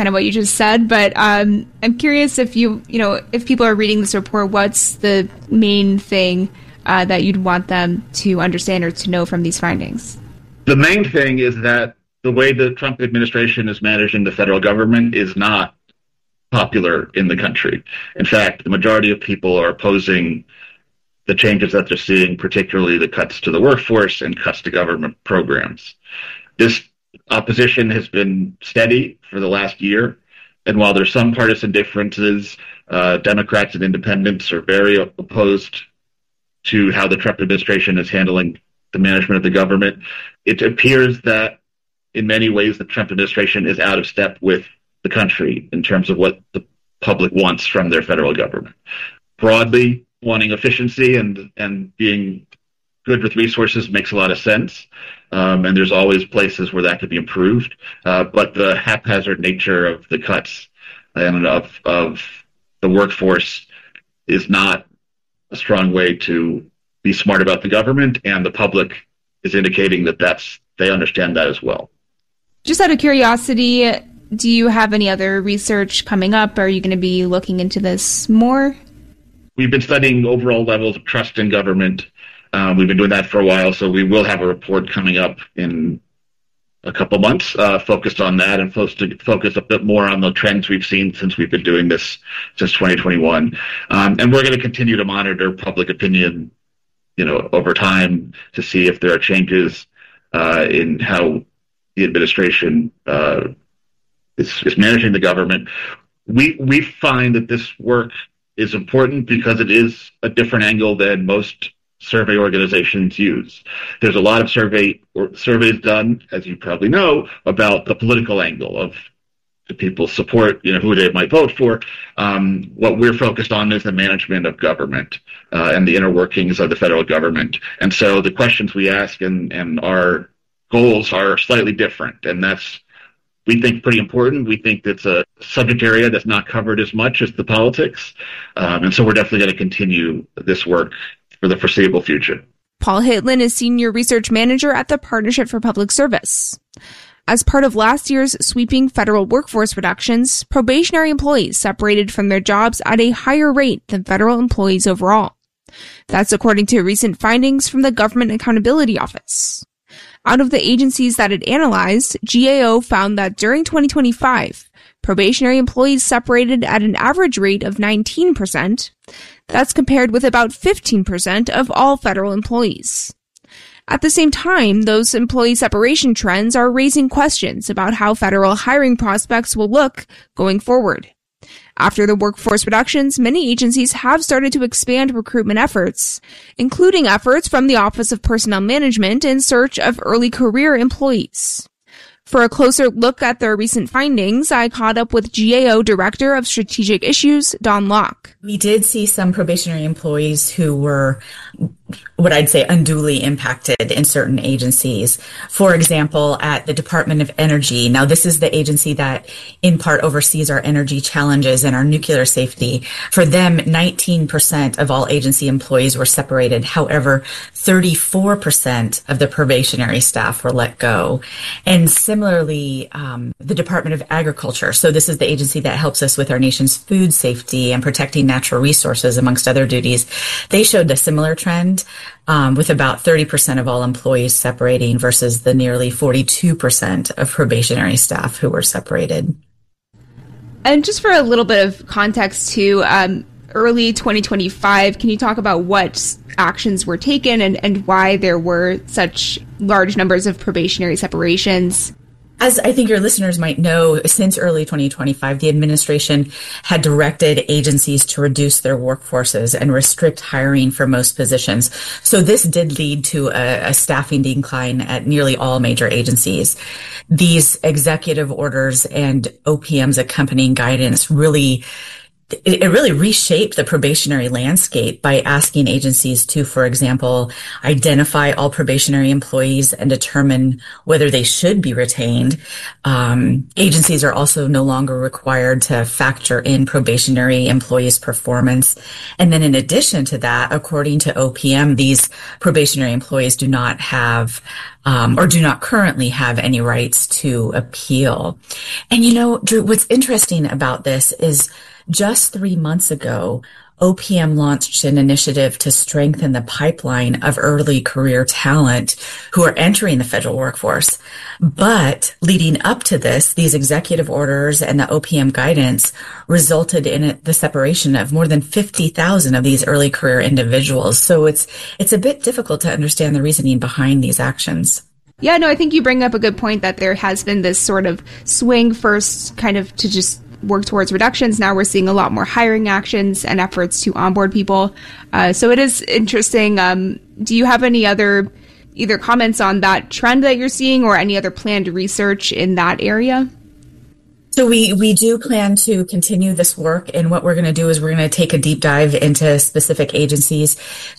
kind of what you just said, but I'm curious if if people are reading this report, what's the main thing that you'd want them to understand or to know from these findings? The main thing is that the way the Trump administration is managing the federal government is not popular in the country. In fact, the majority of people are opposing the changes that they're seeing, particularly the cuts to the workforce and cuts to government programs. This opposition has been steady for the last year, and while there's some partisan differences, Democrats and independents are very opposed to how the Trump administration is handling the management of the government. It appears that in many ways the Trump administration is out of step with the country in terms of what the public wants from their federal government. Broadly, wanting efficiency and being good with resources makes a lot of sense. And there's always places where that could be improved. But the haphazard nature of the cuts and of the workforce is not a strong way to be smart about the government, and the public is indicating that they understand that as well. Just out of curiosity, do you have any other research coming up? Are you going to be looking into this more? We've been studying overall levels of trust in government. We've been doing that for a while, so we will have a report coming up in a couple months focused on that and focus a bit more on the trends we've seen since we've been doing this since 2021. And we're going to continue to monitor public opinion, over time to see if there are changes in how the administration is managing the government. We find that this work is important because it is a different angle than most survey organizations use. There's a lot of surveys done, as you probably know, about the political angle of the people's support, who they might vote for. What we're focused on is the management of government and the inner workings of the federal government. And so the questions we ask and our goals are slightly different, and that's, we think, pretty important. We think it's a subject area that's not covered as much as the politics. And so we're definitely going to continue this work for the foreseeable future. Paul Hitlin is Senior Research Manager at the Partnership for Public Service. As part of last year's sweeping federal workforce reductions, probationary employees separated from their jobs at a higher rate than federal employees overall. That's according to recent findings from the Government Accountability Office. Out of the agencies that it analyzed, GAO found that during 2025, probationary employees separated at an average rate of 19%. That's compared with about 15% of all federal employees. At the same time, those employee separation trends are raising questions about how federal hiring prospects will look going forward. After the workforce reductions, many agencies have started to expand recruitment efforts, including efforts from the Office of Personnel Management in search of early career employees. For a closer look at their recent findings, I caught up with GAO Director of Strategic Issues, Dawn Locke. We did see some probationary employees who were, what I'd say, unduly impacted in certain agencies. For example, at the Department of Energy. Now, this is the agency that in part oversees our energy challenges and our nuclear safety. For them, 19% of all agency employees were separated. However, 34% of the probationary staff were let go. And similarly, the Department of Agriculture. So this is the agency that helps us with our nation's food safety and protecting natural resources, amongst other duties. They showed a similar trend with about 30% of all employees separating versus the nearly 42% of probationary staff who were separated. And just for a little bit of context too, early 2025, can you talk about what actions were taken and why there were such large numbers of probationary separations? As I think your listeners might know, since early 2025, the administration had directed agencies to reduce their workforces and restrict hiring for most positions. So this did lead to a staffing decline at nearly all major agencies. These executive orders and OPM's accompanying guidance really it really reshaped the probationary landscape by asking agencies to, for example, identify all probationary employees and determine whether they should be retained. Agencies are also no longer required to factor in probationary employees' performance. And then in addition to that, according to OPM, these probationary employees do not have or do not currently have any rights to appeal. And Drew, what's interesting about this is just 3 months ago, OPM launched an initiative to strengthen the pipeline of early career talent who are entering the federal workforce. But leading up to this, these executive orders and the OPM guidance resulted in the separation of more than 50,000 of these early career individuals. So it's a bit difficult to understand the reasoning behind these actions. Yeah, no, I think you bring up a good point that there has been this sort of swing first kind of to just work towards reductions. Now we're seeing a lot more hiring actions and efforts to onboard people. So it is interesting. Do you have any other either comments on that trend that you're seeing or any other planned research in that area? So we do plan to continue this work. And what we're going to do is we're going to take a deep dive into specific agencies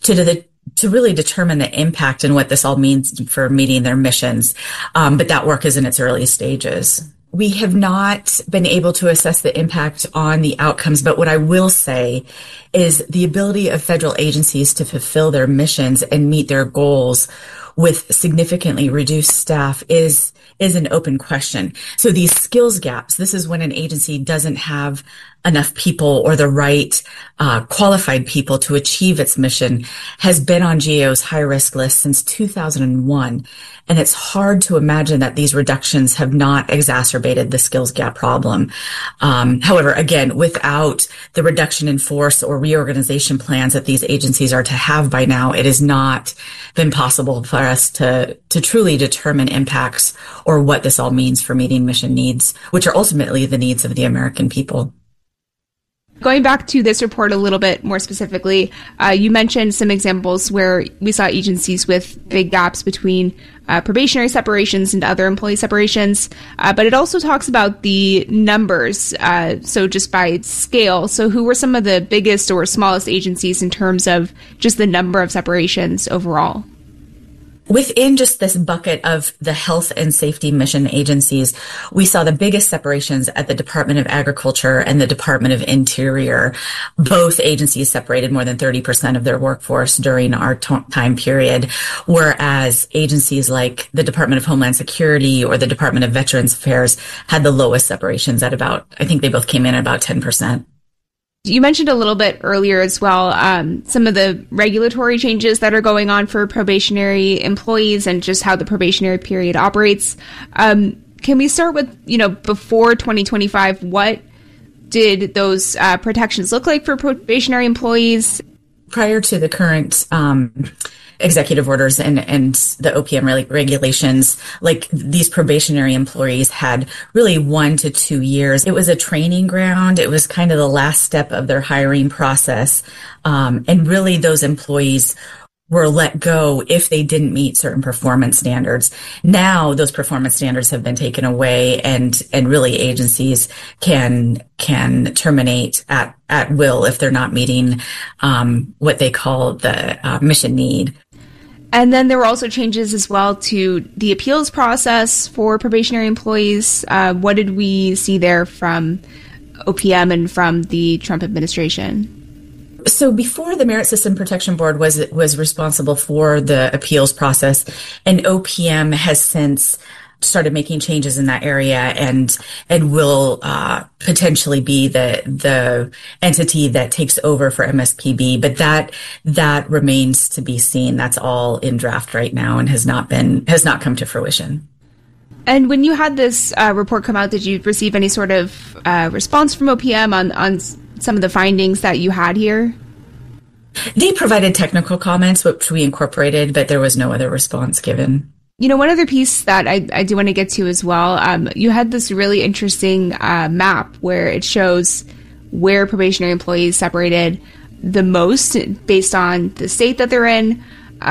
to really determine the impact and what this all means for meeting their missions. But that work is in its early stages. We have not been able to assess the impact on the outcomes, but what I will say is the ability of federal agencies to fulfill their missions and meet their goals with significantly reduced staff is an open question. So these skills gaps, this is when an agency doesn't have enough people or the right qualified people to achieve its mission, has been on GAO's high risk list since 2001. And it's hard to imagine that these reductions have not exacerbated the skills gap problem. However, again, without the reduction in force or reorganization plans that these agencies are to have by now, it has not been possible for us to truly determine impacts or what this all means for meeting mission needs, which are ultimately the needs of the American people. Going back to this report a little bit more specifically, you mentioned some examples where we saw agencies with big gaps between probationary separations and other employee separations, but it also talks about the numbers, so just by scale. So who were some of the biggest or smallest agencies in terms of just the number of separations overall? Within just this bucket of the health and safety mission agencies, we saw the biggest separations at the Department of Agriculture and the Department of Interior. Both agencies separated more than 30% of their workforce during our time period, whereas agencies like the Department of Homeland Security or the Department of Veterans Affairs had the lowest separations at I think they both came in at about 10%. You mentioned a little bit earlier as well, some of the regulatory changes that are going on for probationary employees and just how the probationary period operates. Can we start with, before 2025, what did those protections look like for probationary employees? Prior to the current executive orders and the OPM regulations, like these probationary employees had really 1 to 2 years. It was a training ground. It was kind of the last step of their hiring process. And really those employees were let go if they didn't meet certain performance standards. Now those performance standards have been taken away and really agencies can terminate at will if they're not meeting what they call the mission need. And then there were also changes as well to the appeals process for probationary employees. What did we see there from OPM and from the Trump administration? So before, the Merit System Protection Board was responsible for the appeals process, and OPM has since started making changes in that area and will potentially be the entity that takes over for MSPB. But that remains to be seen. That's all in draft right now and has not come to fruition. And when you had this report come out, did you receive any sort of response from OPM on some of the findings that you had here? They provided technical comments, which we incorporated, but there was no other response given. One other piece that I do want to get to as well, you had this really interesting map where it shows where probationary employees separated the most based on the state that they're in.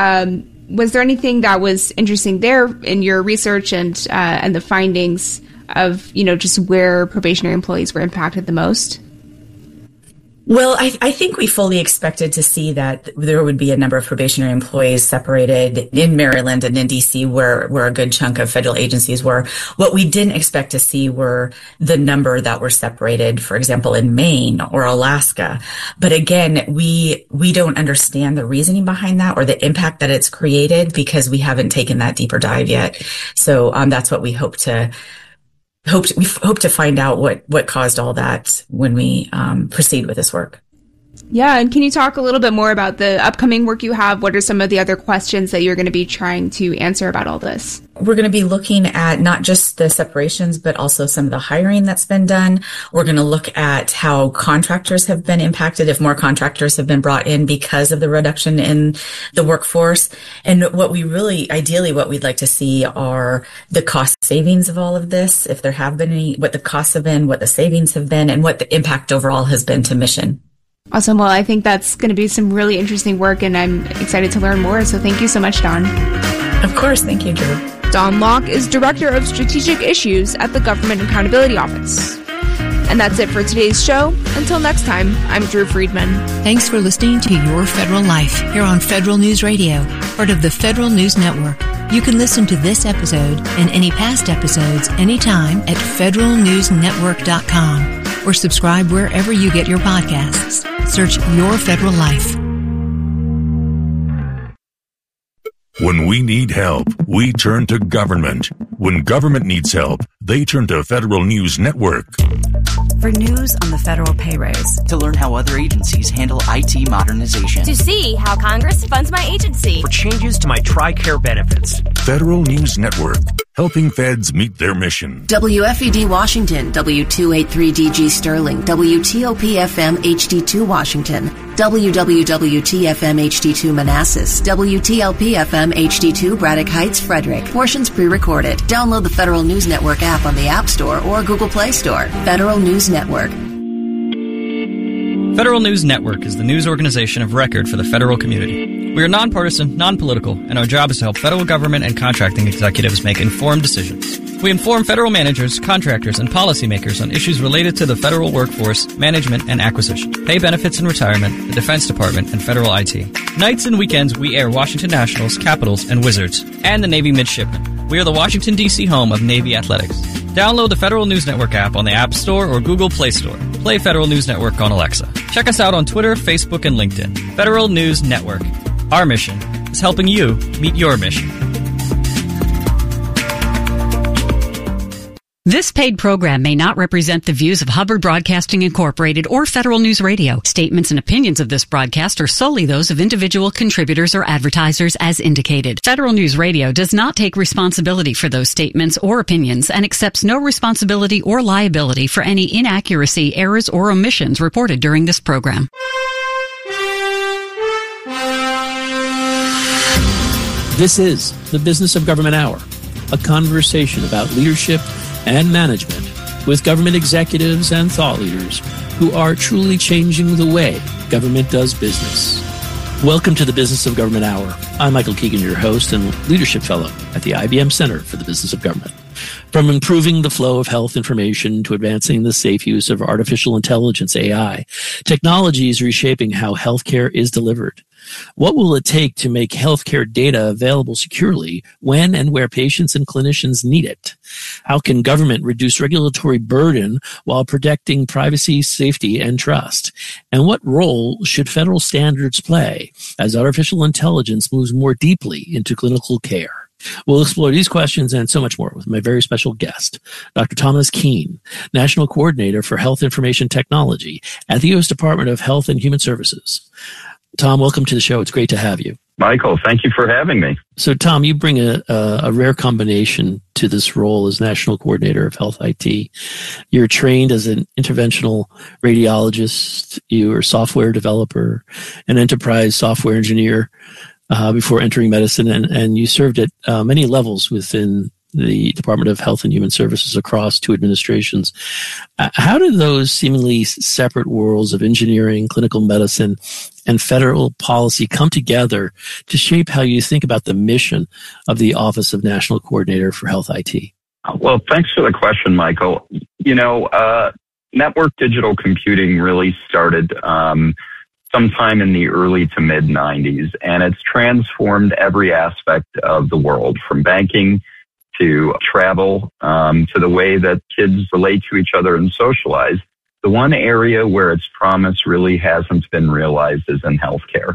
Was there anything that was interesting there in your research and the findings of, just where probationary employees were impacted the most? Well, I think we fully expected to see that there would be a number of probationary employees separated in Maryland and in DC where a good chunk of federal agencies were. What we didn't expect to see were the number that were separated, for example, in Maine or Alaska. But again, we don't understand the reasoning behind that or the impact that it's created because we haven't taken that deeper dive yet. So that's what we hope to find out what caused all that when we proceed with this work. Yeah, and can you talk a little bit more about the upcoming work you have? What are some of the other questions that you're going to be trying to answer about all this? We're going to be looking at not just the separations, but also some of the hiring that's been done. We're going to look at how contractors have been impacted, if more contractors have been brought in because of the reduction in the workforce. And what we'd like to see are the cost savings of all of this, if there have been any, what the costs have been, what the savings have been, and what the impact overall has been to mission. Awesome. Well, I think that's going to be some really interesting work, and I'm excited to learn more. So thank you so much, Dawn. Of course. Thank you, Drew. Dawn Locke is Director of Strategic Issues at the Government Accountability Office. And that's it for today's show. Until next time, I'm Drew Friedman. Thanks for listening to Your Federal Life here on Federal News Radio, part of the Federal News Network. You can listen to this episode and any past episodes anytime at federalnewsnetwork.com or subscribe wherever you get your podcasts. Search Your Federal Life. When we need help, we turn to government. When government needs help, they turn to Federal News Network. For news on the federal pay raise. To learn how other agencies handle IT modernization. To see how Congress funds my agency. For changes to my TRICARE benefits. Federal News Network, helping feds meet their mission. WFED Washington, W283DG Sterling, WTOP-FM HD2 Washington, WWWT-FM HD2 Manassas, WTLP-FM HD2 Braddock Heights, Frederick. Portions pre-recorded. Download the Federal News Network app on the App Store or Google Play Store. Federal News Network. Federal News Network is the news organization of record for the federal community. We are nonpartisan, non-political, and our job is to help federal government and contracting executives make informed decisions. We inform federal managers, contractors, and policymakers on issues related to the federal workforce, management, and acquisition, pay benefits and retirement, the Defense Department, and federal IT. Nights and weekends, we air Washington Nationals, Capitals, and Wizards, and the Navy Midshipmen. We are the Washington, D.C. home of Navy Athletics. Download the Federal News Network app on the App Store or Google Play Store. Play Federal News Network on Alexa. Check us out on Twitter, Facebook, and LinkedIn. Federal News Network. Our mission is helping you meet your mission. This paid program may not represent the views of Hubbard Broadcasting Incorporated or Federal News Radio. Statements and opinions of this broadcast are solely those of individual contributors or advertisers as indicated. Federal News Radio does not take responsibility for those statements or opinions and accepts no responsibility or liability for any inaccuracy, errors, or omissions reported during this program. This is the Business of Government Hour, a conversation about leadership and management with government executives and thought leaders who are truly changing the way government does business. Welcome to the Business of Government Hour. I'm Michael Keegan, your host and leadership fellow at the IBM Center for the Business of Government. From improving the flow of health information to advancing the safe use of artificial intelligence, AI, technology is reshaping how healthcare is delivered. What will it take to make healthcare data available securely when and where patients and clinicians need it? How can government reduce regulatory burden while protecting privacy, safety, and trust? And what role should federal standards play as artificial intelligence moves more deeply into clinical care? We'll explore these questions and so much more with my very special guest, Dr. Thomas Keene, National Coordinator for Health Information Technology at the U.S. Department of Health and Human Services. Tom, welcome to the show. It's great to have you. Michael, thank you for having me. So, Tom, you bring a rare combination to this role as National Coordinator of Health IT. You're trained as an interventional radiologist. You are a software developer, an enterprise software engineer before entering medicine, and you served at many levels within the Department of Health and Human Services across two administrations. How did those seemingly separate worlds of engineering, clinical medicine, and federal policy come together to shape how you think about the mission of the Office of National Coordinator for Health IT? Well, thanks for the question, Michael. You know, network digital computing really started sometime in the early to mid 90s, and it's transformed every aspect of the world, from banking to travel to the way that kids relate to each other and socialize. The one area where its promise really hasn't been realized is in healthcare.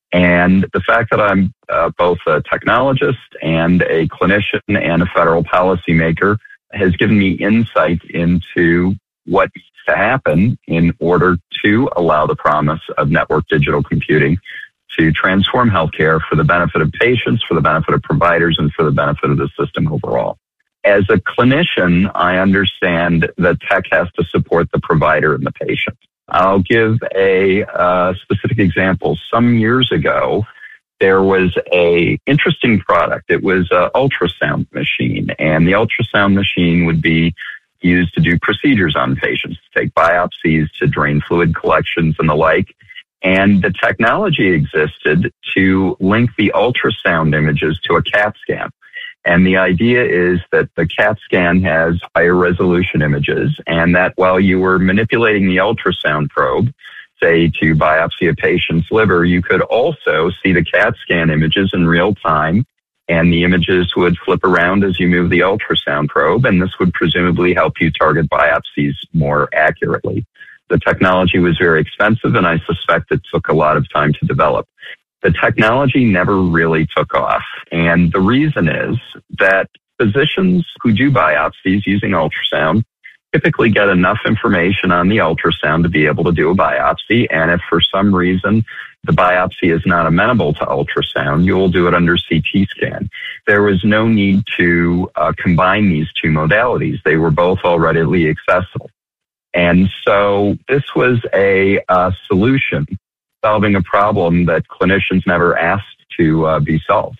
And the fact that I'm both a technologist and a clinician and a federal policymaker has given me insight into what needs to happen in order to allow the promise of network digital computing to transform healthcare for the benefit of patients, for the benefit of providers, and for the benefit of the system overall. As a clinician, I understand that tech has to support the provider and the patient. I'll give a specific example. Some years ago, there was a interesting product. It was an ultrasound machine, and the ultrasound machine would be used to do procedures on patients, to take biopsies, to drain fluid collections and the like. And the technology existed to link the ultrasound images to a CAT scan. And the idea is that the CAT scan has higher resolution images, and that while you were manipulating the ultrasound probe, say to biopsy a patient's liver, you could also see the CAT scan images in real time, and the images would flip around as you move the ultrasound probe, and this would presumably help you target biopsies more accurately. The technology was very expensive, and I suspect it took a lot of time to develop. The technology never really took off, and the reason is that physicians who do biopsies using ultrasound typically get enough information on the ultrasound to be able to do a biopsy, and if for some reason the biopsy is not amenable to ultrasound, you will do it under CT scan. There was no need to combine these two modalities. They were both already accessible. And so this was a solution solving a problem that clinicians never asked to be solved.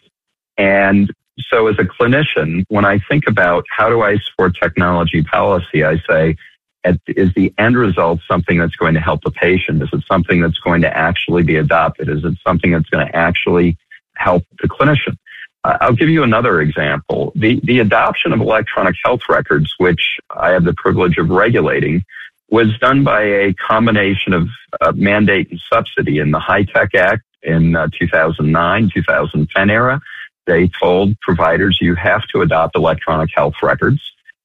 And so as a clinician, when I think about how do I support technology policy, I say, is the end result something that's going to help the patient? Is it something that's going to actually be adopted? Is it something that's going to actually help the clinician? I'll give you another example. The adoption of electronic health records, which I have the privilege of regulating, was done by a combination of mandate and subsidy. In the HITECH Act in 2009, 2010 era, they told providers you have to adopt electronic health records,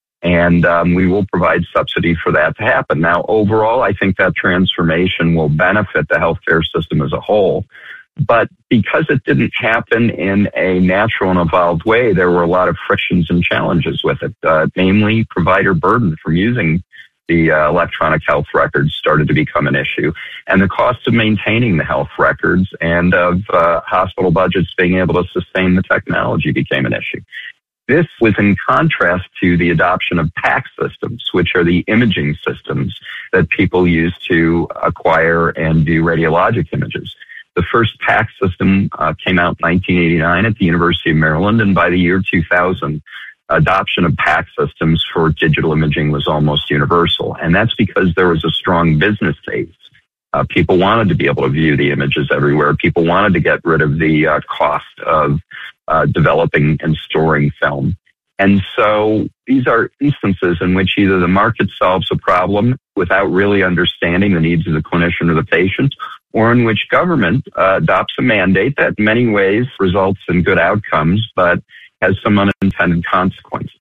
and we will provide subsidy for that to happen. Now, overall, I think that transformation will benefit the healthcare system as a whole. But because it didn't happen in a natural and evolved way, there were a lot of frictions and challenges with it, namely provider burden from using the electronic health records started to become an issue. And the cost of maintaining the health records and of hospital budgets being able to sustain the technology became an issue. This was in contrast to the adoption of PACS systems, which are the imaging systems that people use to acquire and do radiologic images. The first PACS system came out in 1989 at the University of Maryland, and by the year 2000, adoption of PACS systems for digital imaging was almost universal. And that's because there was a strong business case. People wanted to be able to view the images everywhere. People wanted to get rid of the cost of developing and storing film. And so these are instances in which either the market solves a problem without really understanding the needs of the clinician or the patient, or in which government adopts a mandate that in many ways results in good outcomes, but has some unintended consequences.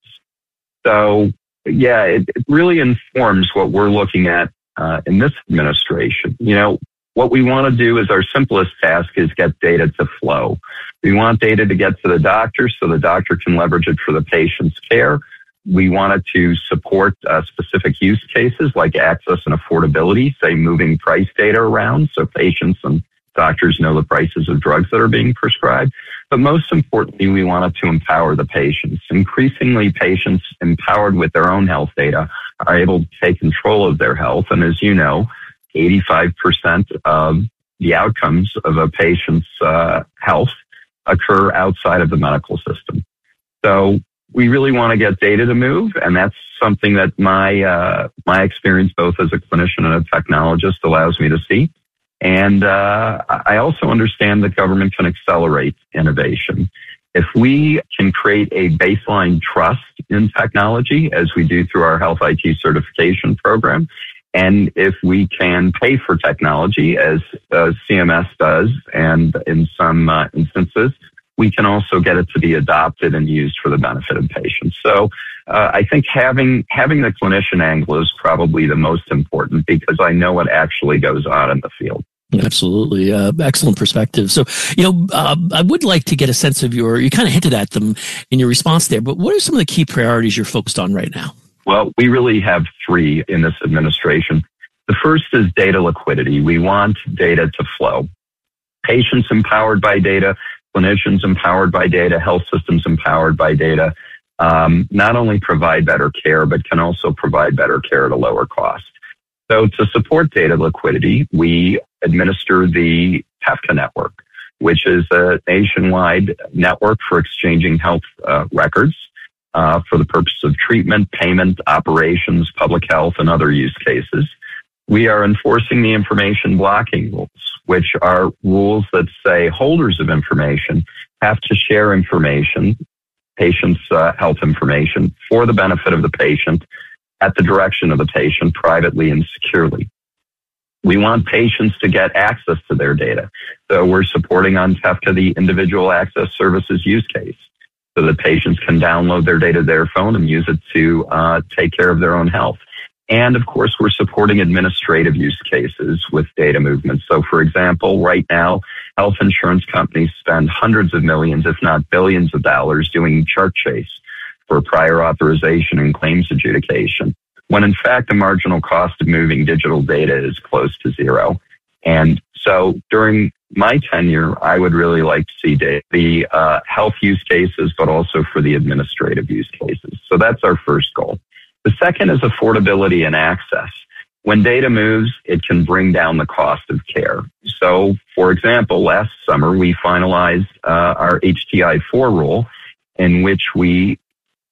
So, yeah, it really informs what we're looking at in this administration. You know, what we want to do is our simplest task is get data to flow. We want data to get to the doctor so the doctor can leverage it for the patient's care. We wanted to support specific use cases like access and affordability, say moving price data around so patients and doctors know the prices of drugs that are being prescribed. But most importantly, we wanted to empower the patients. Increasingly, patients empowered with their own health data are able to take control of their health. And as you know, 85% of the outcomes of a patient's health occur outside of the medical system. So we really want to get data to move, and that's something that my experience both as a clinician and a technologist allows me to see. And I also understand that government can accelerate innovation. If we can create a baseline trust in technology, as we do through our Health IT certification program, And if we can pay for technology, as CMS does, and in some instances, we can also get it to be adopted and used for the benefit of patients. So I think having the clinician angle is probably the most important, because I know what actually goes on in the field. Absolutely. Excellent perspective. So, I would like to get a sense of you kind of hinted at them in your response there, but what are some of the key priorities you're focused on right now? Well, we really have three in this administration. The first is data liquidity. We want data to flow. Patients empowered by data, clinicians empowered by data, health systems empowered by data, not only provide better care, but can also provide better care at a lower cost. So to support data liquidity, we administer the TEFCA network, which is a nationwide network for exchanging health records for the purpose of treatment, payment, operations, public health, and other use cases. We are enforcing the information blocking rules, which are rules that say holders of information have to share information, patient's health information, for the benefit of the patient, at the direction of the patient, privately and securely. We want patients to get access to their data. So we're supporting on TEFCA the individual access services use case, so that patients can download their data to their phone and use it to take care of their own health. And of course, we're supporting administrative use cases with data movement. So for example, right now, health insurance companies spend hundreds of millions, if not billions of dollars doing chart chase for prior authorization and claims adjudication, when in fact the marginal cost of moving digital data is close to zero. And so during my tenure, I would really like to see the health use cases, but also for the administrative use cases. So that's our first goal. The second is affordability and access. When data moves, it can bring down the cost of care. So, for example, last summer, we finalized our HTI-4 rule, in which we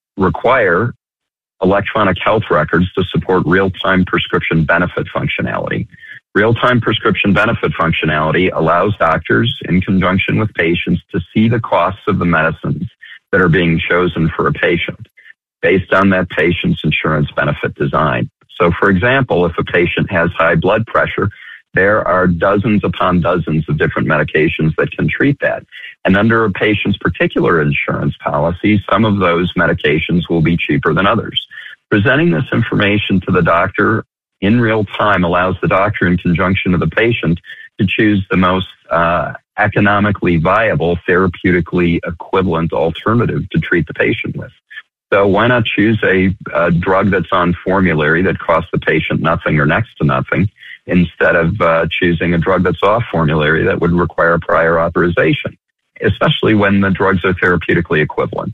require electronic health records to support real-time prescription benefit functionality. Real-time prescription benefit functionality allows doctors, in conjunction with patients, to see the costs of the medicines that are being chosen for a patient based on that patient's insurance benefit design. So, for example, if a patient has high blood pressure, there are dozens upon dozens of different medications that can treat that. And under a patient's particular insurance policy, some of those medications will be cheaper than others. Presenting this information to the doctor in real time allows the doctor, in conjunction with the patient, to choose the most economically viable, therapeutically equivalent alternative to treat the patient with. So why not choose a drug that's on formulary that costs the patient nothing or next to nothing, instead of choosing a drug that's off formulary that would require prior authorization, especially when the drugs are therapeutically equivalent.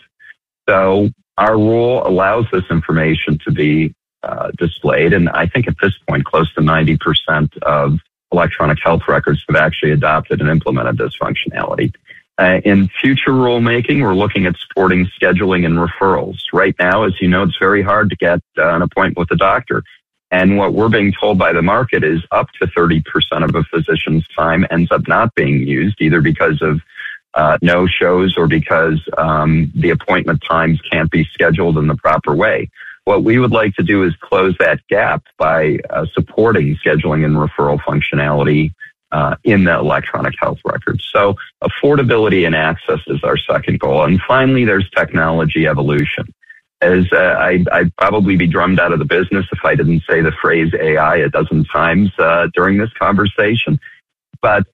So our rule allows this information to be displayed, and I think at this point close to 90% of electronic health records have actually adopted and implemented this functionality. In future rulemaking, we're looking at supporting scheduling and referrals. Right now, as you know, it's very hard to get an appointment with a doctor. And what we're being told by the market is up to 30% of a physician's time ends up not being used, either because of no-shows or because the appointment times can't be scheduled in the proper way. What we would like to do is close that gap by supporting scheduling and referral functionality in the electronic health records. So affordability and access is our second goal. And finally, there's technology evolution. As I'd probably be drummed out of the business if I didn't say the phrase AI a dozen times during this conversation. But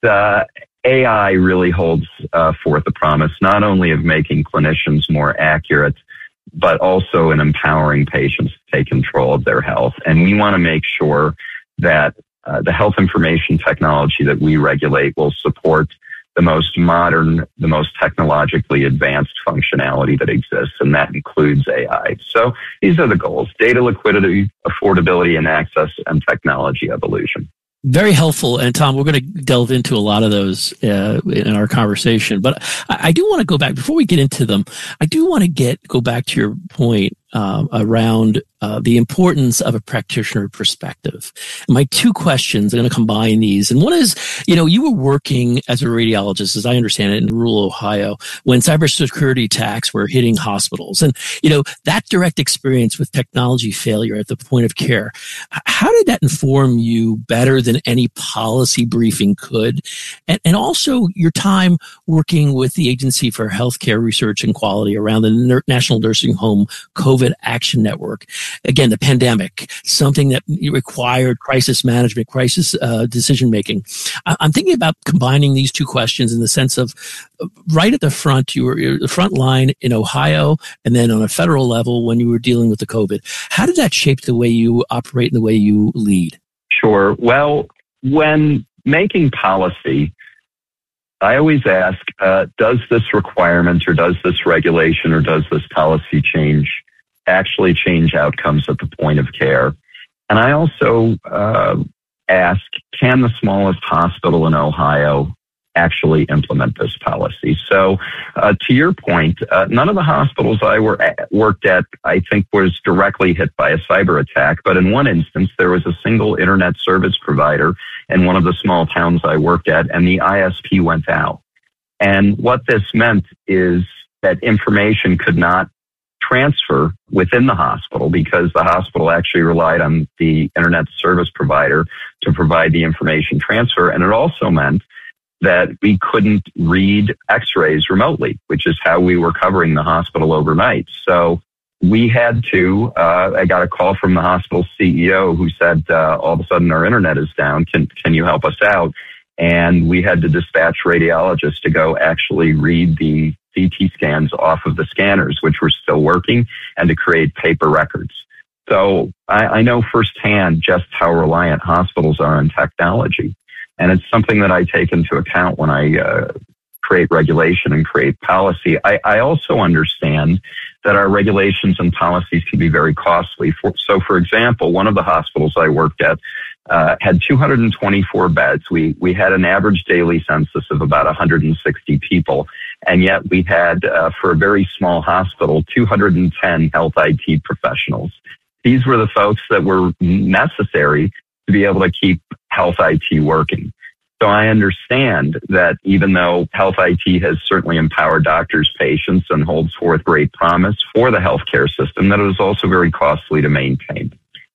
AI really holds forth the promise not only of making clinicians more accurate, but also in empowering patients to take control of their health. And we want to make sure that the health information technology that we regulate will support the most modern, the most technologically advanced functionality that exists, and that includes AI. So these are the goals: data liquidity, affordability and access, and technology evolution. Very helpful. And Tom, we're going to delve into a lot of those in our conversation. But I do want to go back, before we get into them, I do want to go back to your point around the importance of a practitioner perspective. My two questions, I'm going to combine these. And one is, you were working as a radiologist, as I understand it, in rural Ohio when cybersecurity attacks were hitting hospitals. And, that direct experience with technology failure at the point of care, how did that inform you better than any policy briefing could? And also your time working with the Agency for Healthcare Research and Quality around the National Nursing Home COVID Action Network. Again, the pandemic, something that required crisis management, crisis decision-making. I'm thinking about combining these two questions in the sense of right at the front, you're the front line in Ohio, and then on a federal level when you were dealing with the COVID. How did that shape the way you operate and the way you lead? Sure. Well, when making policy, I always ask, does this requirement or does this regulation or does this policy change actually change outcomes at the point of care? And I also ask, can the smallest hospital in Ohio actually implement this policy? So to your point, none of the hospitals I worked at, I think, was directly hit by a cyber attack. But in one instance, there was a single internet service provider in one of the small towns I worked at, and the ISP went out. And what this meant is that information could not transfer within the hospital because the hospital actually relied on the internet service provider to provide the information transfer. And it also meant that we couldn't read x-rays remotely, which is how we were covering the hospital overnight. So we had to, I got a call from the hospital CEO who said, all of a sudden our internet is down. Can you help us out? And we had to dispatch radiologists to go actually read the CT scans off of the scanners, which were still working, and to create paper records. So I know firsthand just how reliant hospitals are on technology. And it's something that I take into account when I create regulation and create policy. I also understand that our regulations and policies can be very costly. So, for example, one of the hospitals I worked at had 224 beds. We had an average daily census of about 160 people. And yet we had, for a very small hospital, 210 health IT professionals. These were the folks that were necessary to be able to keep health IT working. So I understand that even though health IT has certainly empowered doctors, patients, and holds forth great promise for the healthcare system, that it is also very costly to maintain.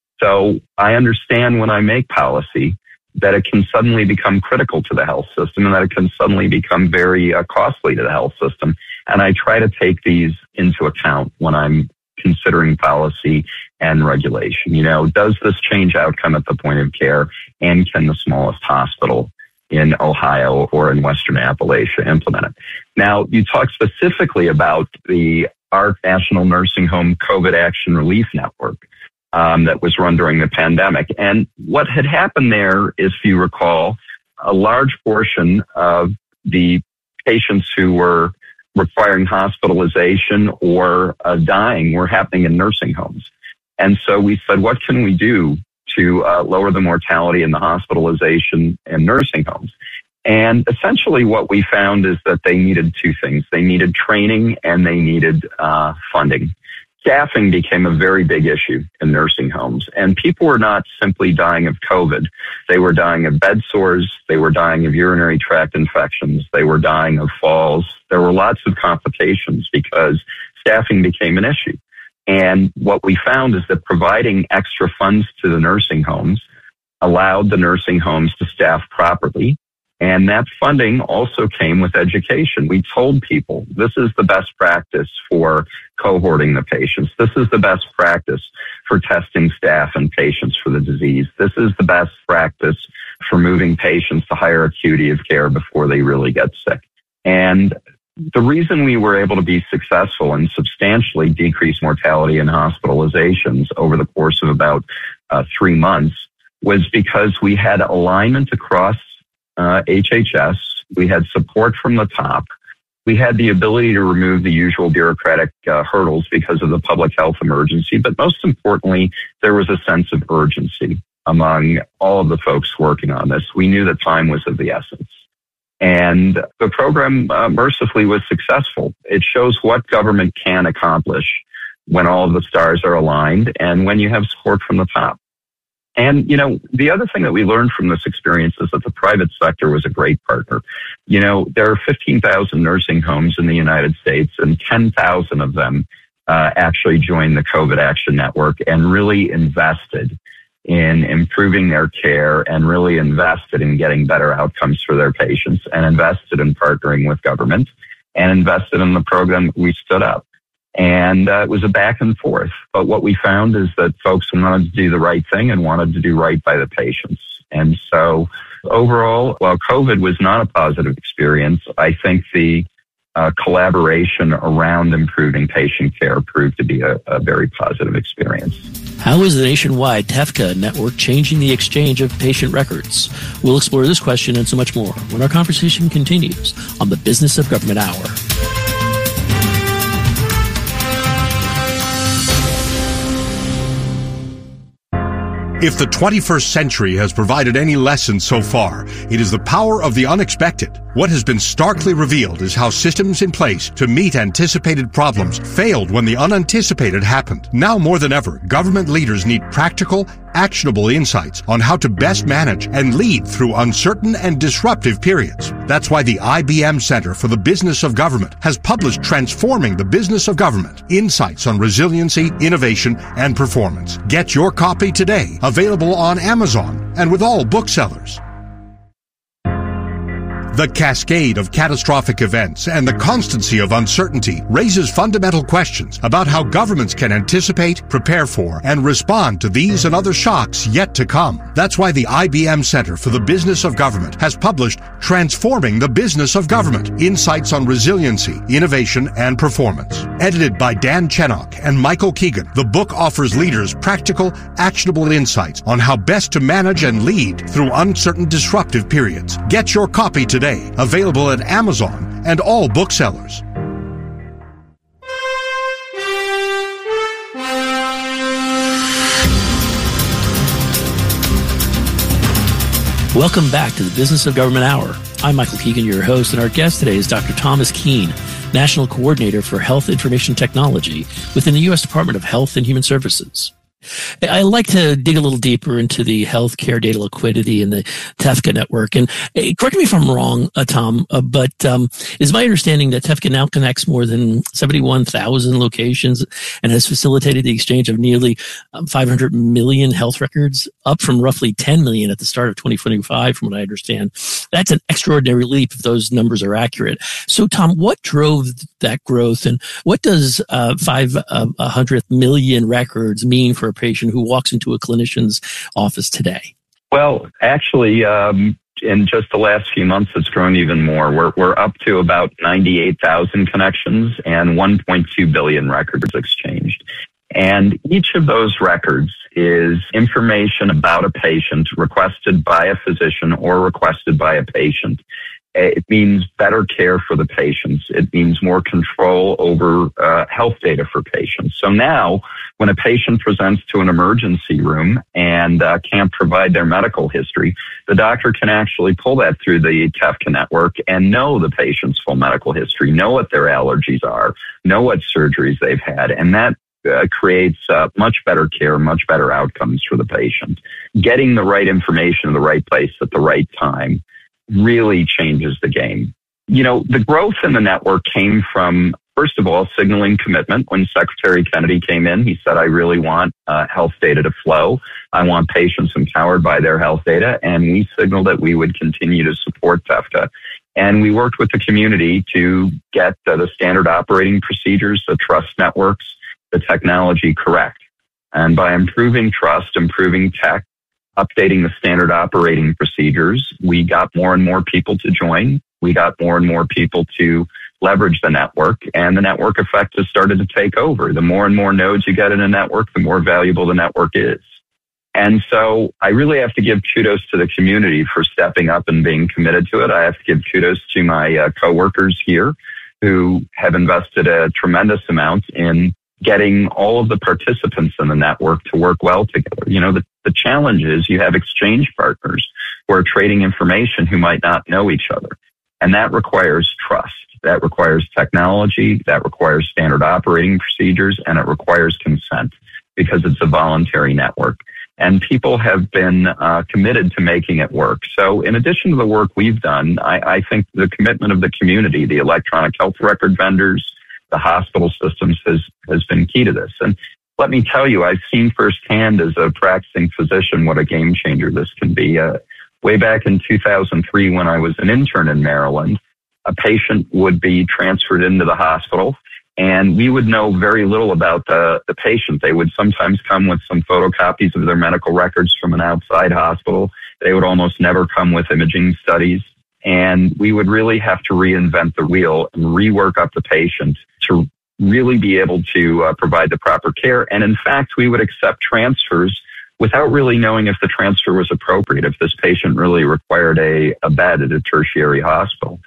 So I understand when I make policy that it can suddenly become critical to the health system and that it can suddenly become very costly to the health system. And I try to take these into account when I'm considering policy and regulation. Does this change outcome at the point of care, and can the smallest hospital in Ohio or in Western Appalachia implement it? Now, you talk specifically about the ARC National Nursing Home COVID Action Relief Network that was run during the pandemic. And what had happened there is, if you recall, a large portion of the patients who were requiring hospitalization or dying were happening in nursing homes. And so we said, what can we do to lower the mortality and the hospitalization in nursing homes? And essentially what we found is that they needed two things. They needed training and they needed funding. Staffing became a very big issue in nursing homes, and people were not simply dying of COVID. They were dying of bed sores. They were dying of urinary tract infections. They were dying of falls. There were lots of complications because staffing became an issue. And what we found is that providing extra funds to the nursing homes allowed the nursing homes to staff properly. And that funding also came with education. We told people this is the best practice for cohorting the patients. This is the best practice for testing staff and patients for the disease. This is the best practice for moving patients to higher acuity of care before they really get sick. And the reason we were able to be successful and substantially decrease mortality and hospitalizations over the course of about 3 months was because we had alignment across HHS. We had support from the top. We had the ability to remove the usual bureaucratic hurdles because of the public health emergency. But most importantly, there was a sense of urgency among all of the folks working on this. We knew that time was of the essence. And the program mercifully was successful. It shows what government can accomplish when all of the stars are aligned and when you have support from the top. And, the other thing that we learned from this experience is that the private sector was a great partner. There are 15,000 nursing homes in the United States, and 10,000 of them actually joined the COVID Action Network and really invested in improving their care and really invested in getting better outcomes for their patients and invested in partnering with government and invested in the program we stood up. And it was a back and forth. But what we found is that folks wanted to do the right thing and wanted to do right by the patients. And so overall, while COVID was not a positive experience, I think the collaboration around improving patient care proved to be a very positive experience. How is the nationwide TEFCA network changing the exchange of patient records? We'll explore this question and so much more when our conversation continues on the Business of Government Hour. If the 21st century has provided any lesson so far, it is the power of the unexpected. What has been starkly revealed is how systems in place to meet anticipated problems failed when the unanticipated happened. Now more than ever, government leaders need practical, actionable insights on how to best manage and lead through uncertain and disruptive periods. That's why the IBM Center for the Business of Government has published Transforming the Business of Government: Insights on Resiliency, Innovation, and Performance. Get your copy today, available on Amazon and with all booksellers. The cascade of catastrophic events and the constancy of uncertainty raises fundamental questions about how governments can anticipate, prepare for, and respond to these and other shocks yet to come. That's why the IBM Center for the Business of Government has published Transforming the Business of Government: Insights on Resiliency, Innovation, and Performance. Edited by Dan Chenok and Michael Keegan, the book offers leaders practical, actionable insights on how best to manage and lead through uncertain, disruptive periods. Get your copy today. Available at Amazon and all booksellers. Welcome back to the Business of Government Hour. I'm Michael Keegan, your host, and our guest today is Dr. Thomas Keene, National Coordinator for Health Information Technology within the U.S. Department of Health and Human Services. I like to dig a little deeper into the healthcare data liquidity and the TEFCA network. And correct me if I'm wrong, Tom, but it's my understanding that TEFCA now connects more than 71,000 locations and has facilitated the exchange of nearly 500 million health records, up from roughly 10 million at the start of 2025, from what I understand. That's an extraordinary leap if those numbers are accurate. So, Tom, what drove that growth, and what does 500 million records mean for a patient who walks into a clinician's office today? Well, actually, in just the last few months, it's grown even more. We're up to about 98,000 connections and 1.2 billion records exchanged. And each of those records is information about a patient requested by a physician or requested by a patient. It means better care for the patients. It means more control over health data for patients. So now, when a patient presents to an emergency room and can't provide their medical history, the doctor can actually pull that through the TEFCA network and know the patient's full medical history, know what their allergies are, know what surgeries they've had, and that creates much better care, much better outcomes for the patient. Getting the right information in the right place at the right time really changes the game. The growth in the network came from, first of all, signaling commitment. When Secretary Kennedy came in, he said, I really want health data to flow. I want patients empowered by their health data. And we signaled that we would continue to support TEFCA. And we worked with the community to get the standard operating procedures, the trust networks, the technology correct. And by improving trust, improving tech, updating the standard operating procedures, we got more and more people to join. We got more and more people to leverage the network, and the network effect has started to take over. The more and more nodes you get in a network, the more valuable the network is. And so I really have to give kudos to the community for stepping up and being committed to it. I have to give kudos to my coworkers here who have invested a tremendous amount in getting all of the participants in the network to work well together. The challenge is you have exchange partners who are trading information who might not know each other. And that requires trust. that requires technology, that requires standard operating procedures, and it requires consent because it's a voluntary network. And people have been committed to making it work. So in addition to the work we've done, I think the commitment of the community, the electronic health record vendors, the hospital systems has been key to this. And let me tell you, I've seen firsthand as a practicing physician what a game changer this can be. Way back in 2003, when I was an intern in Maryland, a patient would be transferred into the hospital, and we would know very little about the patient. They would sometimes come with some photocopies of their medical records from an outside hospital. They would almost never come with imaging studies. And we would really have to reinvent the wheel and rework up the patient to really be able to provide the proper care. And in fact, we would accept transfers without really knowing if the transfer was appropriate, if this patient really required a bed at a tertiary hospital.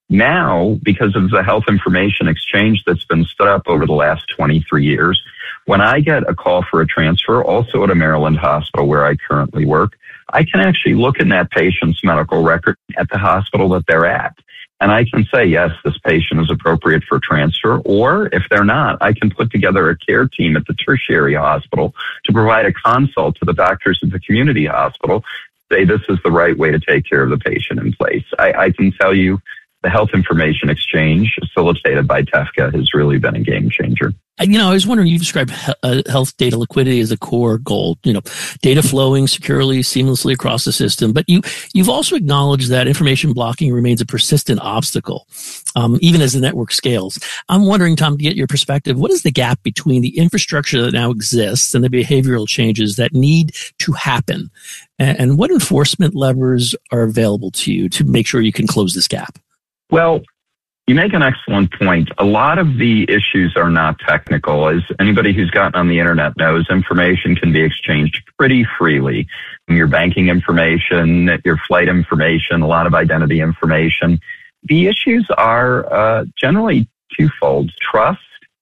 Now, because of the health information exchange that's been stood up over the last 23 years, when I get a call for a transfer, also at a Maryland hospital where I currently work, I can actually look in that patient's medical record at the hospital that they're at. And I can say, yes, this patient is appropriate for transfer. Or if they're not, I can put together a care team at the tertiary hospital to provide a consult to the doctors at the community hospital, say this is the right way to take care of the patient in place. I can tell you the health information exchange facilitated by TEFCA has really been a game changer. I was wondering, you described health data liquidity as a core goal, data flowing securely, seamlessly across the system. But you've also acknowledged that information blocking remains a persistent obstacle, even as the network scales. I'm wondering, Tom, to get your perspective, what is the gap between the infrastructure that now exists and the behavioral changes that need to happen? And what enforcement levers are available to you to make sure you can close this gap? Well, you make an excellent point. A lot of the issues are not technical. As anybody who's gotten on the internet knows, information can be exchanged pretty freely. Your banking information, your flight information, a lot of identity information. The issues are generally twofold: trust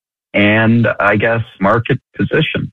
and, I guess, market position.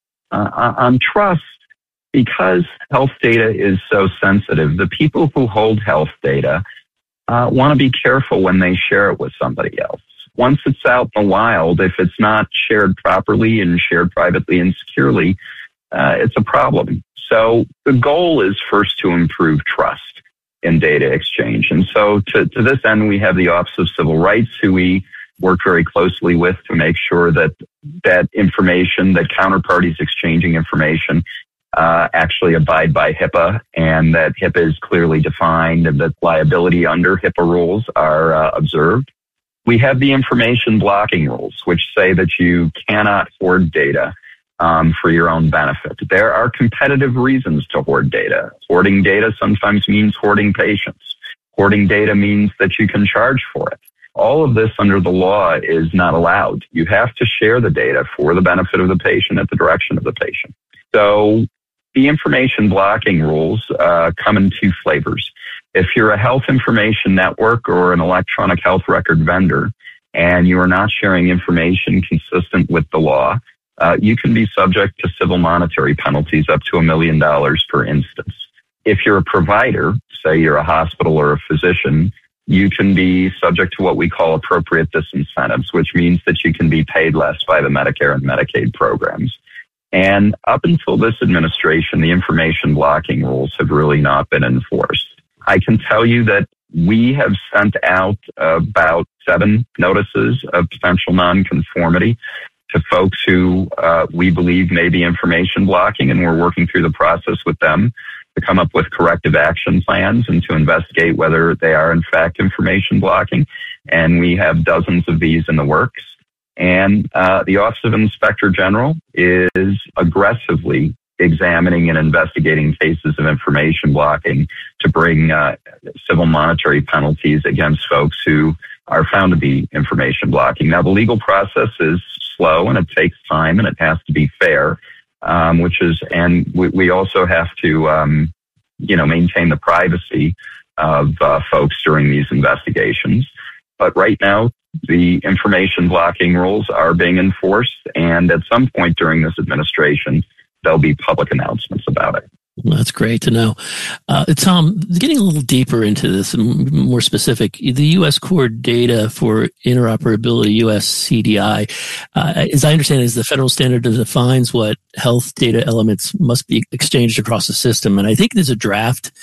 On trust, because health data is so sensitive, the people who hold health data want to be careful when they share it with somebody else. Once it's out in the wild, if it's not shared properly and shared privately and securely, it's a problem. So the goal is first to improve trust in data exchange. And so to this end, we have the Office of Civil Rights, who we work very closely with to make sure that information, that counterparties exchanging information actually abide by HIPAA, and that HIPAA is clearly defined and that liability under HIPAA rules are observed. We have the information blocking rules, which say that you cannot hoard data for your own benefit. There are competitive reasons to hoard data. Hoarding data sometimes means hoarding patients. Hoarding data means that you can charge for it. All of this under the law is not allowed. You have to share the data for the benefit of the patient at the direction of the patient. So the information blocking rules come in two flavors. If you're a health information network or an electronic health record vendor and you are not sharing information consistent with the law, you can be subject to civil monetary penalties up to $1 million per instance. If you're a provider, say you're a hospital or a physician, you can be subject to what we call appropriate disincentives, which means that you can be paid less by the Medicare and Medicaid programs. And up until this administration, the information blocking rules have really not been enforced. I can tell you that we have sent out about 7 notices of potential nonconformity to folks who we believe may be information blocking, and we're working through the process with them to come up with corrective action plans and to investigate whether they are in fact information blocking. And we have dozens of these in the works. And the Office of Inspector General is aggressively examining and investigating cases of information blocking to bring civil monetary penalties against folks who are found to be information blocking. Now, the legal process is slow and it takes time and it has to be fair, and we also have to, maintain the privacy of folks during these investigations. But right now, the information blocking rules are being enforced, and at some point during this administration, there'll be public announcements about it. That's great to know. Tom, getting a little deeper into this and more specific, the U.S. Core Data for Interoperability, US CDI, as I understand, is the federal standard that defines what health data elements must be exchanged across the system. And I think there's a draft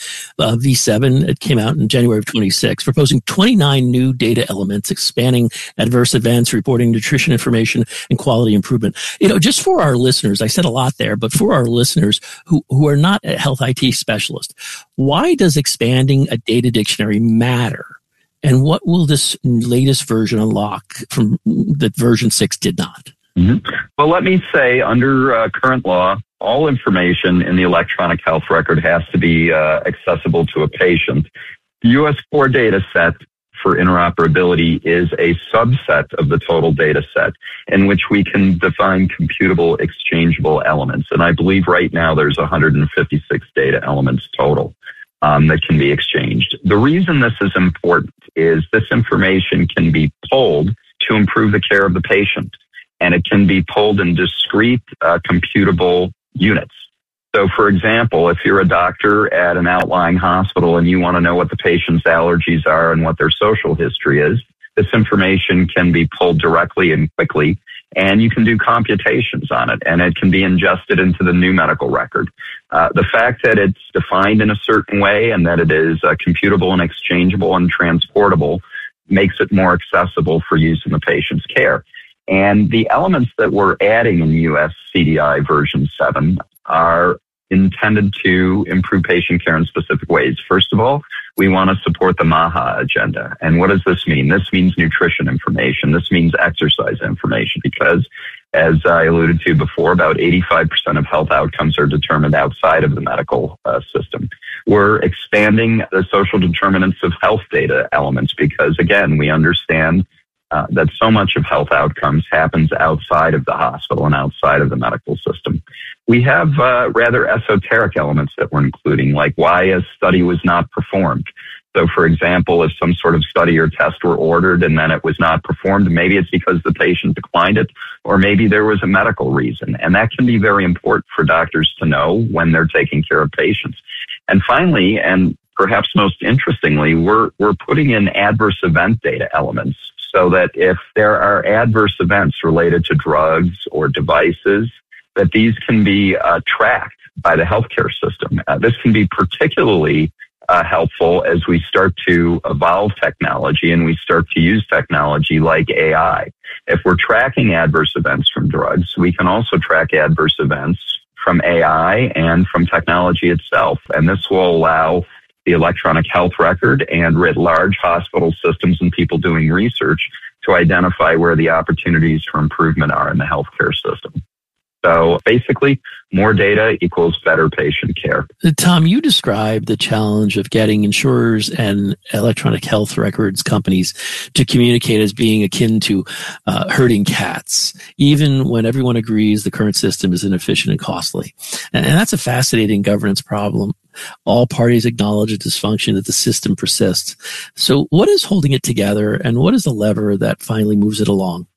V7. It came out in January of 26, proposing 29 new data elements expanding adverse events, reporting nutrition information, and quality improvement. Just for our listeners, I said a lot there, but for our listeners who are not a health IT specialist, why does expanding a data dictionary matter? And what will this latest version unlock from that version 6 did not? Mm-hmm. Well, let me say, under current law, all information in the electronic health record has to be accessible to a patient. The U.S. Core Data Set for Interoperability is a subset of the total data set in which we can define computable, exchangeable elements. And I believe right now there's 156 data elements total that can be exchanged. The reason this is important is this information can be pulled to improve the care of the patient, and it can be pulled in discrete, computable units. So, for example, if you're a doctor at an outlying hospital and you want to know what the patient's allergies are and what their social history is, this information can be pulled directly and quickly, and you can do computations on it, and it can be ingested into the new medical record. The fact that it's defined in a certain way and that it is computable and exchangeable and transportable makes it more accessible for use in the patient's care. And the elements that we're adding in US CDI version 7 are intended to improve patient care in specific ways. First of all, we want to support the MAHA agenda. And what does this mean? This means nutrition information. This means exercise information, because as I alluded to before, about 85% of health outcomes are determined outside of the medical system. We're expanding the social determinants of health data elements because, again, we understand that so much of health outcomes happens outside of the hospital and outside of the medical system. We have rather esoteric elements that we're including, like why a study was not performed. So, for example, if some sort of study or test were ordered and then it was not performed, maybe it's because the patient declined it, or maybe there was a medical reason. And that can be very important for doctors to know when they're taking care of patients. And finally, and perhaps most interestingly, we're putting in adverse event data elements, so that if there are adverse events related to drugs or devices, that these can be tracked by the healthcare system. This can be particularly helpful as we start to evolve technology and we start to use technology like AI. If we're tracking adverse events from drugs, we can also track adverse events from AI and from technology itself. And this will allow the electronic health record and writ large hospital systems and people doing research to identify where the opportunities for improvement are in the healthcare system. So basically, more data equals better patient care. Tom, you described the challenge of getting insurers and electronic health records companies to communicate as being akin to herding cats, even when everyone agrees the current system is inefficient and costly. And that's a fascinating governance problem. All parties acknowledge a dysfunction that the system persists. So what is holding it together, and what is the lever that finally moves it along?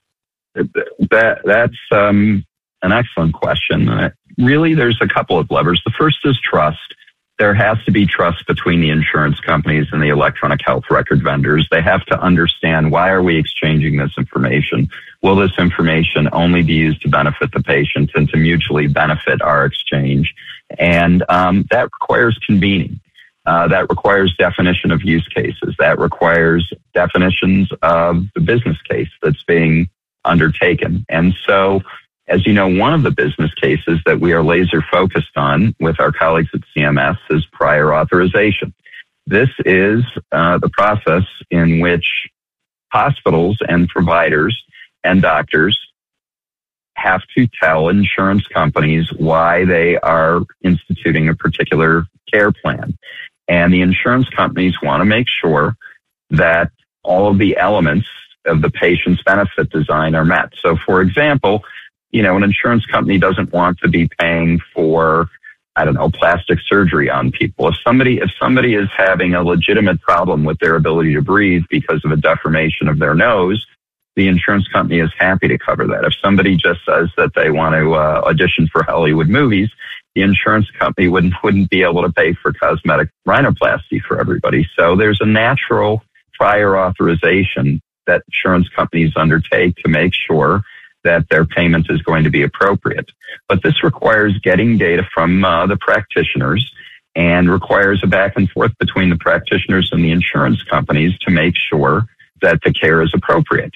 That's an excellent question. Really, there's a couple of levers. The first is trust. There has to be trust between the insurance companies and the electronic health record vendors. They have to understand, why are we exchanging this information? Will this information only be used to benefit the patient and to mutually benefit our exchange? And that requires convening. That requires definition of use cases. That requires definitions of the business case that's being undertaken. And so, as you know, one of the business cases that we are laser focused on with our colleagues at CMS is prior authorization. This is the process in which hospitals and providers and doctors have to tell insurance companies why they are instituting a particular care plan. And the insurance companies want to make sure that all of the elements of the patient's benefit design are met. So, for example, an insurance company doesn't want to be paying for, plastic surgery on people. If somebody is having a legitimate problem with their ability to breathe because of a deformation of their nose, the insurance company is happy to cover that. If somebody just says that they want to audition for Hollywood movies the insurance company wouldn't be able to pay for cosmetic rhinoplasty for everybody. So there's a natural prior authorization that insurance companies undertake to make sure that their payment is going to be appropriate. But this requires getting data from the practitioners and requires a back and forth between the practitioners and the insurance companies to make sure that the care is appropriate.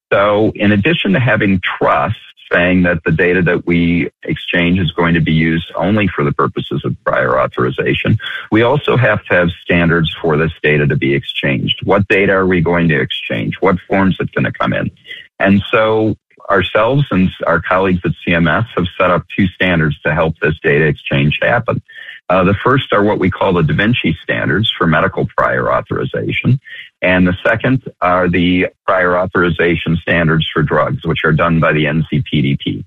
So in addition to having trust, saying that the data that we exchange is going to be used only for the purposes of prior authorization, we also have to have standards for this data to be exchanged. What data are we going to exchange? What forms it's going to come in? And so ourselves and our colleagues at CMS have set up two standards to help this data exchange happen. The first are what we call the Da Vinci standards for medical prior authorization. And the second are the prior authorization standards for drugs, which are done by the NCPDP.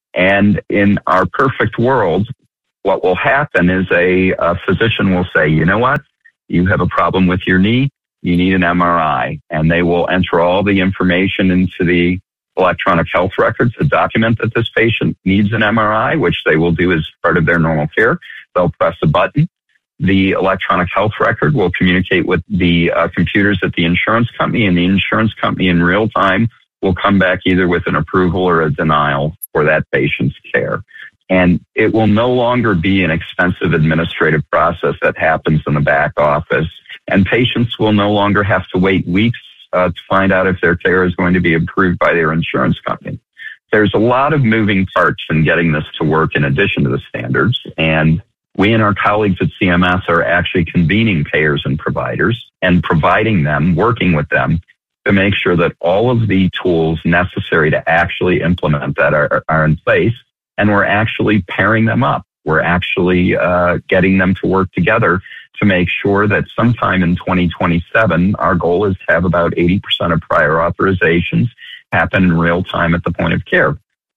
And in our perfect world, what will happen is a physician will say, you know what? You have a problem with your knee. You need an MRI. And they will enter all the information into the electronic health records to document that this patient needs an MRI, which they will do as part of their normal care. They'll press a button. The electronic health record will communicate with the computers at the insurance company, and the insurance company in real time will come back either with an approval or a denial for that patient's care. And it will no longer be an expensive administrative process that happens in the back office, and patients will no longer have to wait weeks to find out if their care is going to be approved by their insurance company. There's a lot of moving parts in getting this to work in addition to the standards, and we and our colleagues at CMS are actually convening payers and providers and providing them, working with them to make sure that all of the tools necessary to actually implement that are in place, and we're actually pairing them up. We're actually getting them to work together to make sure that sometime in 2027, our goal is to have about 80% of prior authorizations happen in real time at the point of care.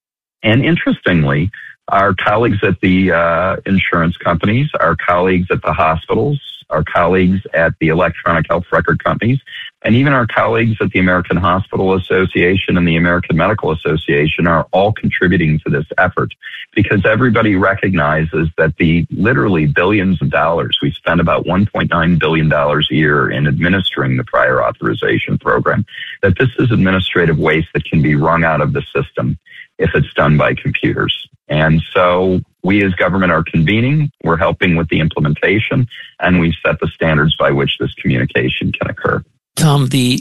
And interestingly, our colleagues at the insurance companies, our colleagues at the hospitals, our colleagues at the electronic health record companies, and even our colleagues at the American Hospital Association and the American Medical Association are all contributing to this effort, because everybody recognizes that the literally billions of dollars, we spend about $1.9 billion a year in administering the prior authorization program, that this is administrative waste that can be wrung out of the system if it's done by computers. And so we as government are convening, we're helping with the implementation, and we've set the standards by which this communication can occur. Tom, the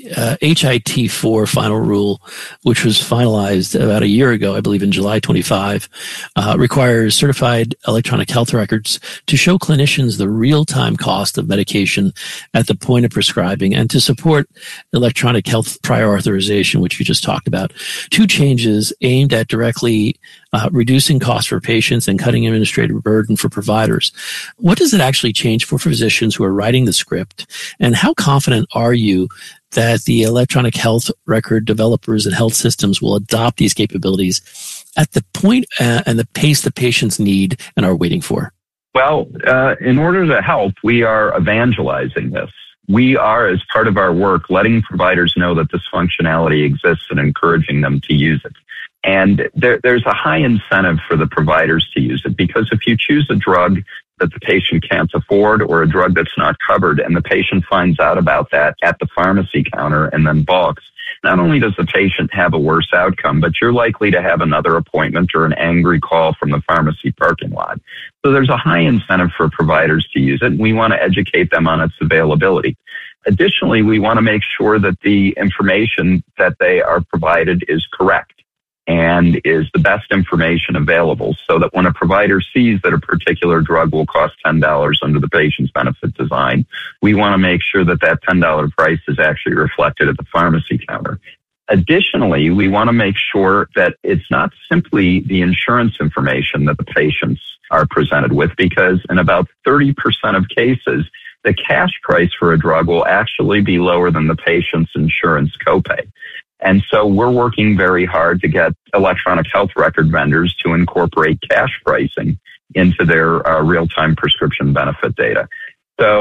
HIT4 final rule, which was finalized about a year ago, I believe in July 25, requires certified electronic health records to show clinicians the real-time cost of medication at the point of prescribing and to support electronic health prior authorization, which you just talked about. Two changes aimed at directly reducing costs for patients and cutting administrative burden for providers. What does it actually change for physicians who are writing the script? And how confident are you that the electronic health record developers and health systems will adopt these capabilities at the point and the pace the patients need and are waiting for? Well, in order to help, we are evangelizing this. We are, as part of our work, letting providers know that this functionality exists and encouraging them to use it. And there's a high incentive for the providers to use it, because if you choose a drug that the patient can't afford or a drug that's not covered and the patient finds out about that at the pharmacy counter and then balks, not only does the patient have a worse outcome, but you're likely to have another appointment or an angry call from the pharmacy parking lot. So there's a high incentive for providers to use it, and we want to educate them on its availability. Additionally, we want to make sure that the information that they are provided is correct and is the best information available, so that when a provider sees that a particular drug will cost $10 under the patient's benefit design, we want to make sure that that $10 price is actually reflected at the pharmacy counter. Additionally, we want to make sure that it's not simply the insurance information that the patients are presented with, because in about 30% of cases, the cash price for a drug will actually be lower than the patient's insurance copay. And so we're working very hard to get electronic health record vendors to incorporate cash pricing into their real-time prescription benefit data. So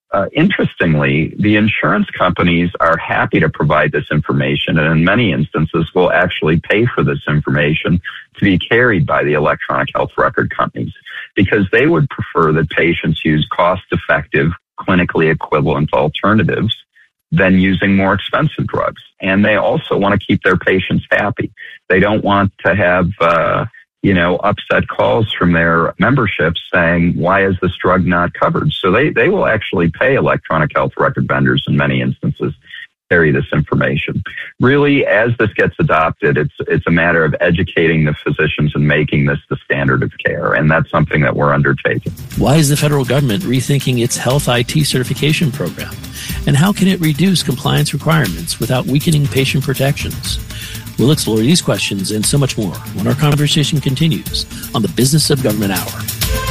interestingly, the insurance companies are happy to provide this information, and in many instances will actually pay for this information to be carried by the electronic health record companies, because they would prefer that patients use cost-effective, clinically equivalent alternatives than using more expensive drugs. And they also want to keep their patients happy. They don't want to have upset calls from their memberships saying, why is this drug not covered? So they will actually pay electronic health record vendors in many instances to carry this information. Really, as this gets adopted, it's a matter of educating the physicians and making this the standard of care. And that's something that we're undertaking. Why is the federal government rethinking its health IT certification program? And how can it reduce compliance requirements without weakening patient protections? We'll explore these questions and so much more when our conversation continues on the Business of Government Hour.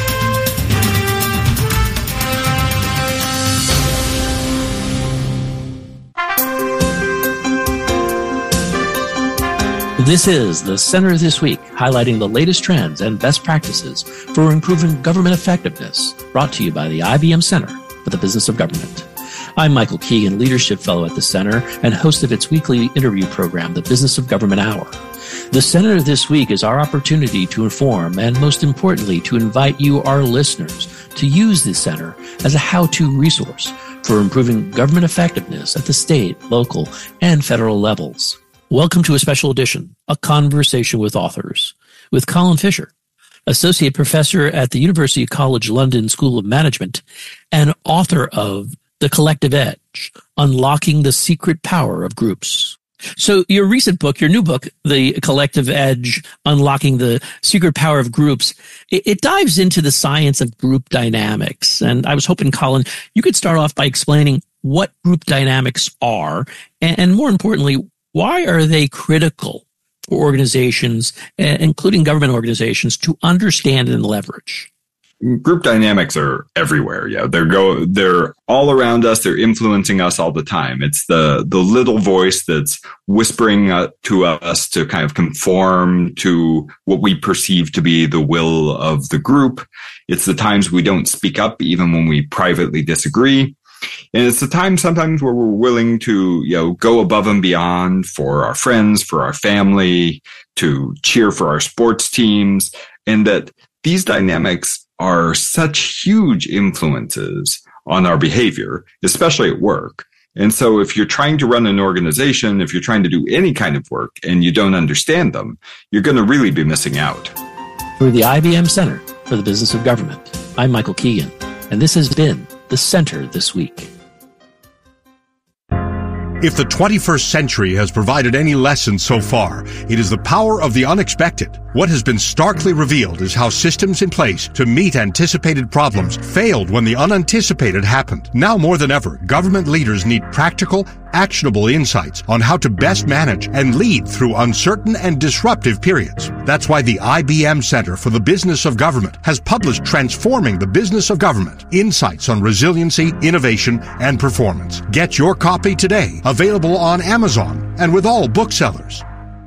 This is the Center This Week, highlighting the latest trends and best practices for improving government effectiveness, brought to you by the IBM Center for the Business of Government. I'm Michael Keegan, Leadership Fellow at the Center and host of its weekly interview program, The Business of Government Hour. The Center This Week is our opportunity to inform and, most importantly, to invite you, our listeners, to use this center as a how-to resource for improving government effectiveness at the state, local, and federal levels. Welcome to a special edition, A Conversation with Authors, with Colin Fisher, Associate Professor at the University College London School of Management and author of The Collective Edge, Unlocking the Secret Power of Groups. So your recent book, your new book, The Collective Edge, Unlocking the Secret Power of Groups, it dives into the science of group dynamics. And I was hoping, Colin, you could start off by explaining what group dynamics are, and more importantly, why are they critical for organizations, including government organizations, to understand and leverage? Group dynamics are everywhere. Yeah, they're all around us. They're influencing us all the time. It's the little voice that's whispering to us to kind of conform to what we perceive to be the will of the group. It's the times we don't speak up, even when we privately disagree. And it's the time sometimes where we're willing to, go above and beyond for our friends, for our family, to cheer for our sports teams, and that these dynamics are such huge influences on our behavior, especially at work. And so if you're trying to run an organization, if you're trying to do any kind of work and you don't understand them, you're going to really be missing out. For the IBM Center for the Business of Government, I'm Michael Keegan, and this has been The Center This Week. If the 21st century has provided any lesson so far, it is the power of the unexpected. What has been starkly revealed is how systems in place to meet anticipated problems failed when the unanticipated happened. Now more than ever, government leaders need practical, actionable insights on how to best manage and lead through uncertain and disruptive periods. That's why the IBM Center for the Business of Government has published Transforming the Business of Government: Insights on Resiliency, Innovation, and Performance. Get your copy today. Available on Amazon and with all booksellers.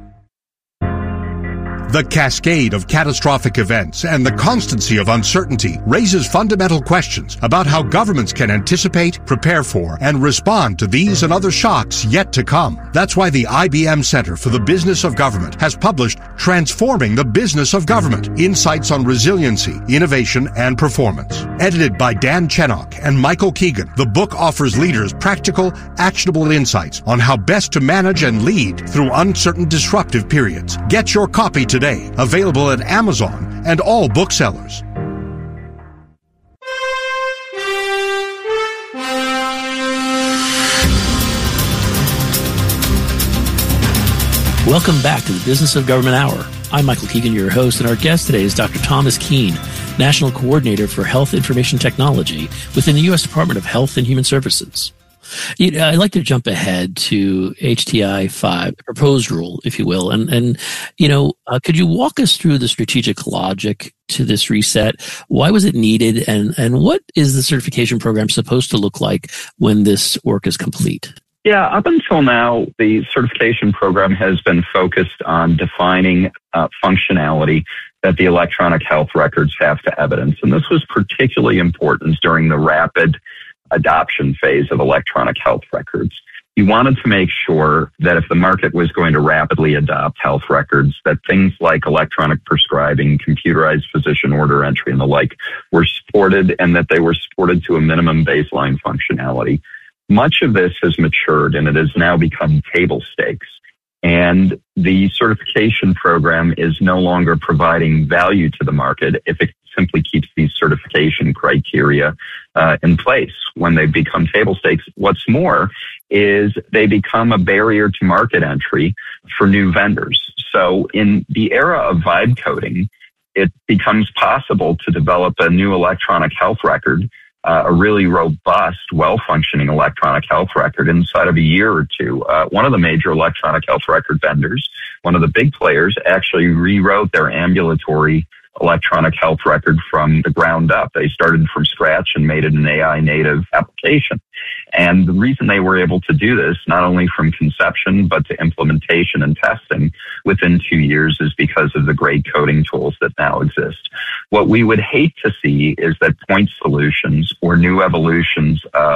The cascade of catastrophic events and the constancy of uncertainty raises fundamental questions about how governments can anticipate, prepare for, and respond to these and other shocks yet to come. That's why the IBM Center for the Business of Government has published Transforming the Business of Government: Insights on Resiliency, Innovation, and Performance. Edited by Dan Chenok and Michael Keegan, the book offers leaders practical, actionable insights on how best to manage and lead through uncertain, disruptive periods. Get your copy today. Available at Amazon and all booksellers. Welcome back to the Business of Government Hour. I'm Michael Keegan, your host, and our guest today is Dr. Thomas Keene, National Coordinator for Health Information Technology within the U.S. Department of Health and Human Services. I'd like to jump ahead to HTI 5, the proposed rule, if you will. And could you walk us through the strategic logic to this reset? Why was it needed? And what is the certification program supposed to look like when this work is complete? Yeah, up until now, the certification program has been focused on defining functionality that the electronic health records have to evidence. And this was particularly important during the rapid adoption phase of electronic health records. You wanted to make sure that if the market was going to rapidly adopt health records, that things like electronic prescribing, computerized physician order entry, and the like were supported, and that they were supported to a minimum baseline functionality. Much of this has matured, and it has now become table stakes. And the certification program is no longer providing value to the market if it simply keeps these certification criteria in place when they become table stakes. What's more is they become a barrier to market entry for new vendors. So in the era of vibe coding, it becomes possible to develop a new electronic health record, a really robust, well-functioning electronic health record inside of a year or two. One of the major electronic health record vendors, one of the big players, actually rewrote their ambulatory electronic health record from the ground up. They started from scratch and made it an AI native application. And the reason they were able to do this, not only from conception, but to implementation and testing within 2 years, is because of the great coding tools that now exist. What we would hate to see is that point solutions or new evolutions